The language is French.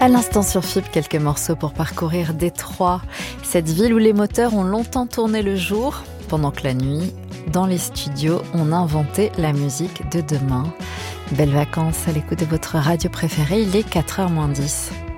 À l'instant sur FIP, quelques morceaux pour parcourir Détroit, cette ville où les moteurs ont longtemps tourné le jour, pendant que la nuit, dans les studios, on inventait la musique de demain. Belles vacances à l'écoute de votre radio préférée, il est 4h moins 10.